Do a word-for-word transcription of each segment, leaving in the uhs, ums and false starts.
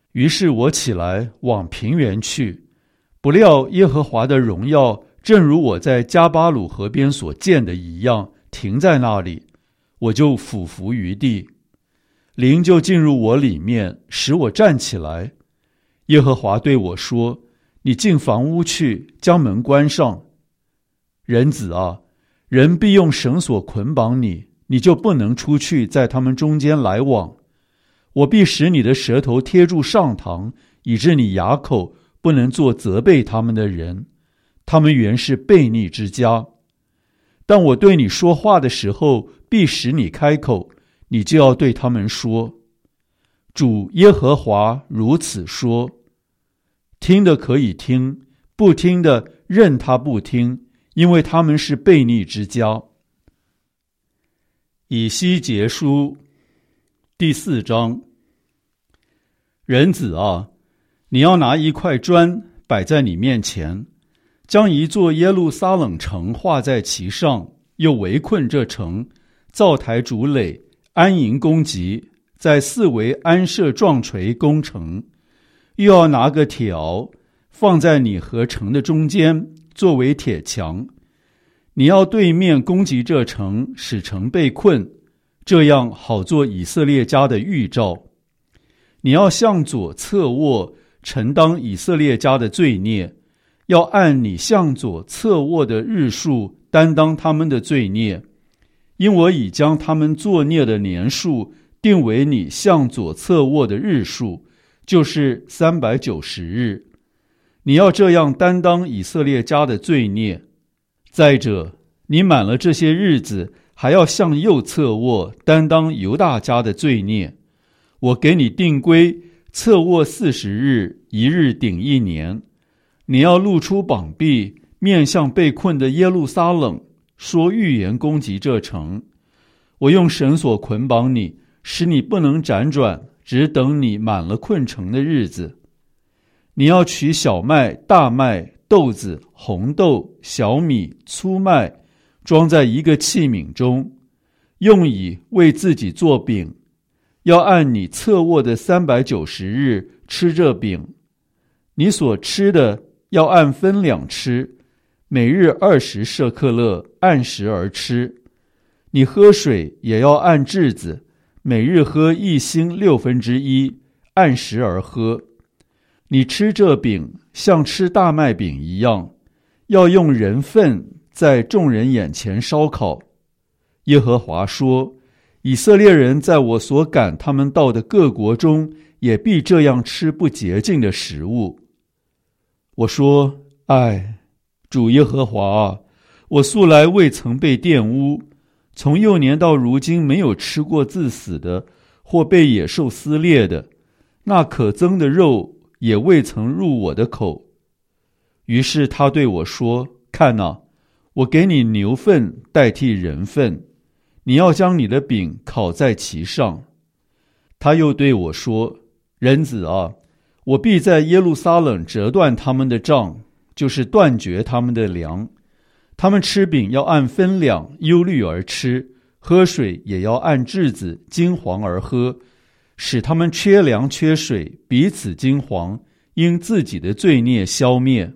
于是我起来往平原去，不料耶和华的荣耀正如我在加巴鲁河边所见的一样，停在那里，我就俯伏于地。灵就进入我里面，使我站起来。耶和华对我说：你进房屋去，将门关上。人子啊，人必用绳索捆绑你，你就不能出去在他们中间来往。我必使你的舌头贴住上膛，以致你哑口，不能做责备他们的人。他们原是悖逆之家。但我对你说话的时候，必使你开口，你就要对他们说：主耶和华如此说。听的可以听，不听的任他不听，因为他们是悖逆之家。以西结书第四章。人子啊，你要拿一块砖摆在你面前，将一座耶路撒冷城画在其上，又围困这城，造台筑垒，安营攻击，在四围安设撞锤攻城。又要拿个铁鳌放在你和城的中间，作为铁墙。你要对面攻击这城，使城被困，这样好做以色列家的预兆。你要向左侧卧，承当以色列家的罪孽，要按你向左侧卧的日数担当他们的罪孽，因我已将他们作孽的年数定为你向左侧卧的日数，就是三百九十日。你要这样担当以色列家的罪孽。再者，你满了这些日子，还要向右侧卧，担当犹大家的罪孽。我给你定规，侧卧四十日，一日顶一年。你要露出膀臂，面向被困的耶路撒冷，说预言攻击这城。我用绳索捆绑你，使你不能辗转，只等你满了困城的日子。你要取小麦、大麦、豆子、红豆、小米、粗麦，装在一个器皿中，用以为自己做饼。要按你侧卧的三百九十日吃这饼。你所吃的要按分两吃，每日二十舍克勒，按时而吃。你喝水也要按质子，每日喝一星六分之一，按时而喝。你吃这饼像吃大麦饼一样，要用人粪在众人眼前烧烤。耶和华说：以色列人在我所赶他们到的各国中，也必这样吃不洁净的食物。我说：唉，主耶和华啊，我素来未曾被玷污，从幼年到如今没有吃过自死的，或被野兽撕裂的，那可憎的肉也未曾入我的口。于是他对我说：看哪，我给你牛粪代替人粪，你要将你的饼烤在其上。他又对我说：人子啊，我必在耶路撒冷折断他们的杖，就是断绝他们的粮。他们吃饼要按分量忧虑而吃，喝水也要按质子金黄而喝，使他们缺粮缺水，彼此惊惶，因自己的罪孽消灭。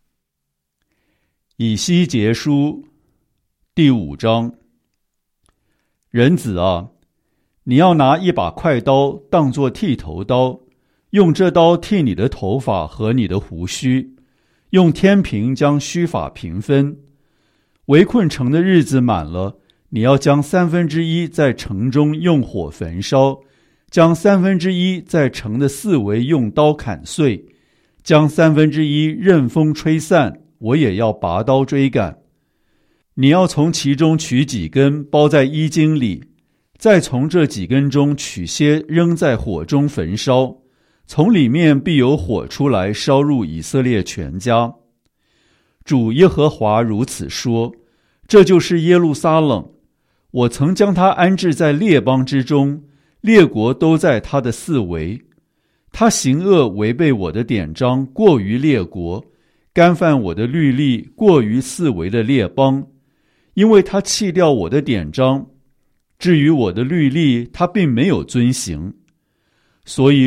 以西结书第五章。人子啊，你要拿一把快刀当作剃头刀，用这刀剃你的头发和你的胡须，用天平将须发平分。围困城的日子满了，你要将三分之一在城中用火焚烧，将三分之一在城的四围用刀砍碎，将三分之一任风吹散，我也要拔刀追赶。你要从其中取几根包在衣襟里，再从这几根中取些扔在火中焚烧，从里面必有火出来烧入以色列全家。主耶和华如此说：这就是耶路撒冷，我曾将他安置在列邦之中，列国都在他的四围。他行恶违背我的典章，过于列国，干犯我的律例，过于四围的列邦。因为他弃掉我的典章，至于我的律例，他并没有遵行。所以